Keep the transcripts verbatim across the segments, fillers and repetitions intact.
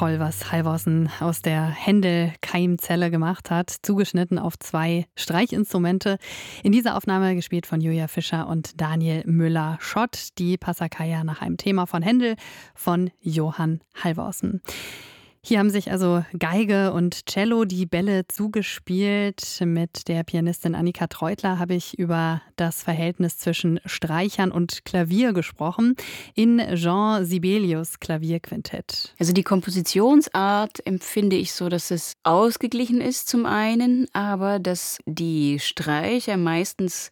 toll, was Halvorsen aus der Händel-Keimzelle gemacht hat, zugeschnitten auf zwei Streichinstrumente. In dieser Aufnahme gespielt von Julia Fischer und Daniel Müller-Schott, die Passacaglia nach einem Thema von Händel von Johann Halvorsen. Hier haben sich also Geige und Cello die Bälle zugespielt. Mit der Pianistin Annika Treutler habe ich über das Verhältnis zwischen Streichern und Klavier gesprochen in Jean Sibelius Klavierquintett. Also die Kompositionsart empfinde ich so, dass es ausgeglichen ist zum einen, aber dass die Streicher meistens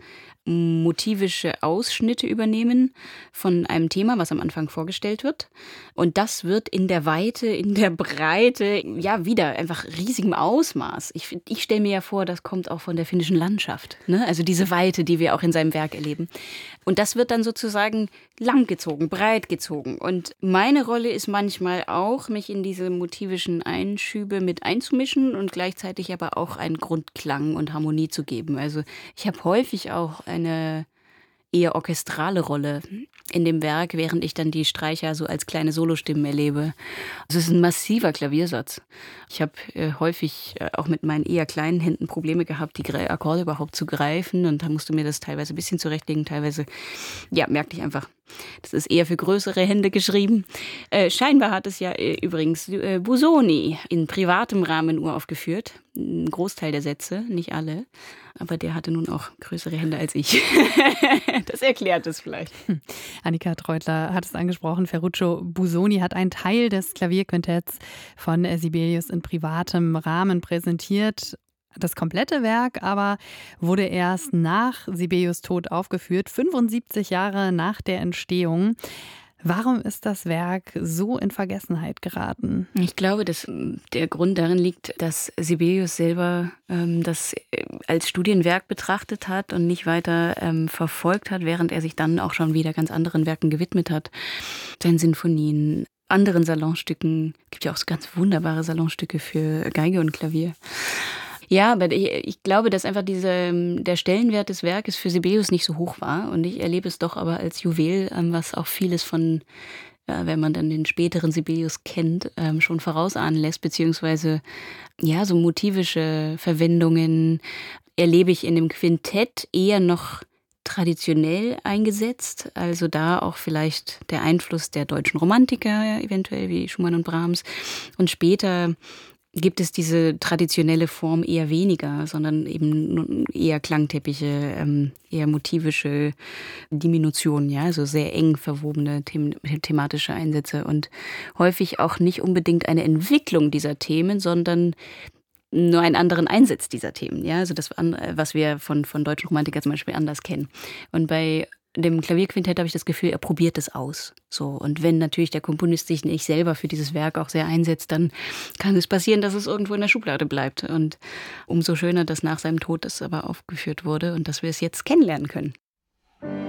motivische Ausschnitte übernehmen von einem Thema, was am Anfang vorgestellt wird. Und das wird in der Weite, in der Breite, ja wieder einfach riesigem Ausmaß. Ich, ich stelle mir ja vor, das kommt auch von der finnischen Landschaft, ne? Also diese Weite, die wir auch in seinem Werk erleben. Und das wird dann sozusagen langgezogen, breit gezogen. Und meine Rolle ist manchmal auch, mich in diese motivischen Einschübe mit einzumischen und gleichzeitig aber auch einen Grundklang und Harmonie zu geben. Also ich habe häufig auch eine eher orchestrale Rolle in dem Werk, während ich dann die Streicher so als kleine Solostimmen erlebe. Also es ist ein massiver Klaviersatz. Ich habe äh, häufig äh, auch mit meinen eher kleinen Händen Probleme gehabt, die Akkorde überhaupt zu greifen, und da musste mir das teilweise ein bisschen zurechtlegen, teilweise, ja, merkte ich einfach, das ist eher für größere Hände geschrieben. Äh, scheinbar hat es ja äh, übrigens äh, Busoni in privatem Rahmen uraufgeführt. Ein Großteil der Sätze, nicht alle. Aber der hatte nun auch größere Hände als ich. Das erklärt es vielleicht. Hm. Annika Treutler hat es angesprochen. Ferruccio Busoni hat einen Teil des Klavierquintetts von Sibelius in privatem Rahmen präsentiert. Das komplette Werk aber wurde erst nach Sibelius' Tod aufgeführt, fünfundsiebzig Jahre nach der Entstehung. Warum ist das Werk so in Vergessenheit geraten? Ich glaube, dass der Grund darin liegt, dass Sibelius selber ähm, das als Studienwerk betrachtet hat und nicht weiter ähm, verfolgt hat, während er sich dann auch schon wieder ganz anderen Werken gewidmet hat. Seinen Sinfonien, anderen Salonstücken. Es gibt ja auch so ganz wunderbare Salonstücke für Geige und Klavier. Ja, aber ich, ich glaube, dass einfach diese, der Stellenwert des Werkes für Sibelius nicht so hoch war. Und ich erlebe es doch aber als Juwel, was auch vieles von, wenn man dann den späteren Sibelius kennt, schon vorausahnen lässt. Beziehungsweise, ja, so motivische Verwendungen erlebe ich in dem Quintett eher noch traditionell eingesetzt. Also da auch vielleicht der Einfluss der deutschen Romantiker, eventuell wie Schumann und Brahms. Und später gibt es diese traditionelle Form eher weniger, sondern eben eher Klangteppiche, ähm, eher motivische Diminutionen, ja, also sehr eng verwobene them- thematische Einsätze und häufig auch nicht unbedingt eine Entwicklung dieser Themen, sondern nur einen anderen Einsatz dieser Themen, ja, also das, was wir von, von deutschen Romantikern zum Beispiel anders kennen. Und bei dem Klavierquintett habe ich das Gefühl, er probiert es aus. So. Und wenn natürlich der Komponist sich nicht selber für dieses Werk auch sehr einsetzt, dann kann es passieren, dass es irgendwo in der Schublade bleibt. Und umso schöner, dass nach seinem Tod das aber aufgeführt wurde und dass wir es jetzt kennenlernen können.